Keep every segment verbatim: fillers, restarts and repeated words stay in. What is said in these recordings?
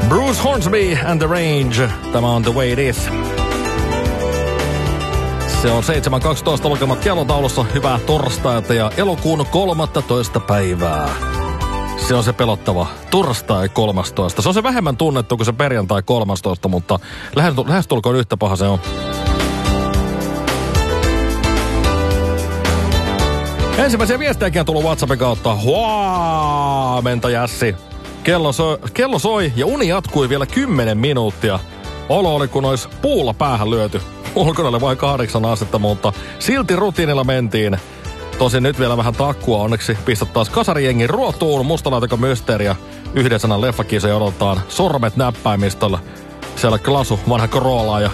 Bruce Hornsby and the Range. Tämä on The Way It Is. Se on seitsemän kaksitoista lukemat kellotaulussa. Hyvää torstaita ja elokuun kolmastoista päivää. Se on se pelottava torstai kolmastoista. Se on se vähemmän tunnettu kuin se perjantai kolmastoista, mutta lähestulkoon yhtä paha se on. Ensimmäisiä viestejäkin on tullut WhatsAppin kautta. Huomenta, Jässi. Kello soi, kello soi ja uni jatkui vielä kymmenen minuuttia. Olo oli kun olisi puulla päähän lyöty. Ulkona oli vain kahdeksan astetta, mutta silti rutiinilla mentiin. Tosin nyt vielä vähän takkua, onneksi pistot taas kasarijengin ruotuun. Mustalaatikko mysteeriä. Yhden sanan leffakisoja odotetaan sormet näppäimistöllä. Siellä Klasu, vanha Corolla.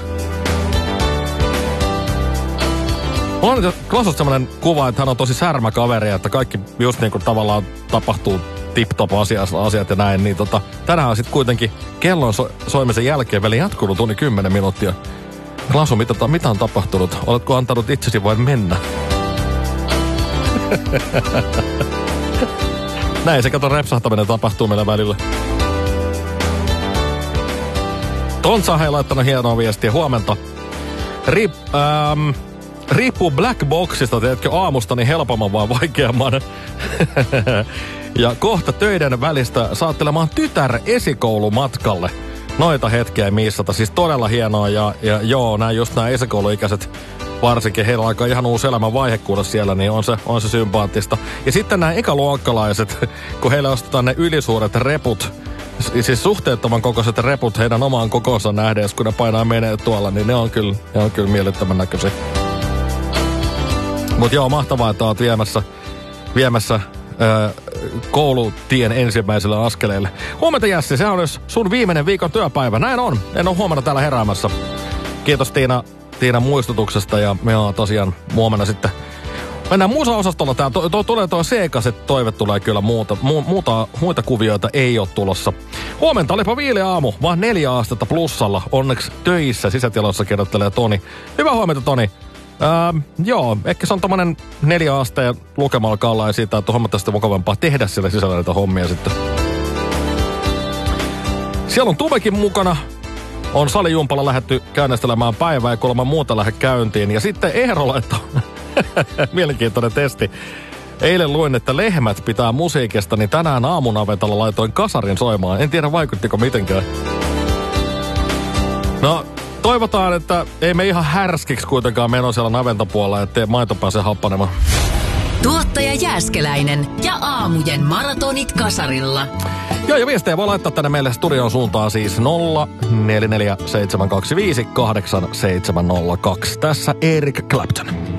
Mulla on nyt Klasusta semmonen kuva, että hän on tosi särmä kaveri, että kaikki just niin kuin tavallaan tapahtuu tip-top asiat ja näin. Niin tota, tänään on sit kuitenkin kellon so- soimisen jälkeen vielä jatkunut tunni kymmenen minuuttia. Klasu, mitä, mitä on tapahtunut? Oletko antanut itsesi vain mennä? Näin se kato repsahtaminen tapahtuu meillä välillä. Tontsa hei laittanut hienoa viestiä. Huomenta. Rip, ähm, riippuu Black Boxista, teetkö aamustani helpomman vai vaikeamman? Ja kohta töiden välistä saattelemaan tytär esikoulumatkalle. Noita hetkiä ei missata. Siis todella hienoa ja, ja joo, nämä just nämä esikouluikäiset varsinkin, heillä on aika ihan uusi elämän vaihe kuulla siellä, niin on se, on se sympaattista. Ja sitten nämä ekaluokkalaiset, kun heille ostetaan ne ylisuuret reput, siis suhteettoman kokoiset reput heidän omaan kokoonsa nähden, kun ne painaa menee tuolla, niin ne on kyllä, ne on kyllä miellyttävän näköisiä. Mut joo, mahtavaa, että oot viemässä, viemässä ää, koulutien ensimmäiselle askeleelle. Huomenta, Jässi, se on myös sun viimeinen viikon työpäivä. Näin on, en ole huomenna täällä heräämässä. Kiitos Tiina. Tiina muistutuksesta ja me on tosiaan huomenna sitten. Mennään musa-osastolla. Tää to, to, tulee tuo seikaset toive tulee kyllä muuta, mu, muuta, muita kuvioita ei ole tulossa. Huomenta olipa viileä aamu, vaan neljä astetta plussalla. Onneksi töissä sisätiloissa kirjoittelee Toni. Hyvää huomenta, Toni. Ähm, joo, ehkä se on tommonen neljä asteen lukema alkaa olla ja siitä, että on huomattavasti mukavampaa tehdä siellä sisällä näitä hommia sitten. Siellä on Tuvekin mukana. On salijumpalla lähdetty käynnistelemään päivää ja kolme muuta lähde käyntiin. Ja sitten Eero laittoi mielenkiintoinen testi. Eilen luin, että lehmät pitää musiikista, niin tänään aamunavetalla laitoin kasarin soimaan. En tiedä vaikuttiko mitenkään. No, toivotaan, että ei me ihan härskiksi kuitenkaan meno siellä naventapuolella, ettei maito pääse happanemaan. Tuottaja Jääskeläinen ja aamujen maratonit kasarilla. Joo, ja viestejä voi laittaa tänne meille studion suuntaan siis nolla neljä neljä seitsemän kaksi viisi kahdeksan seitsemän nolla kaksi. Tässä Eric Clapton.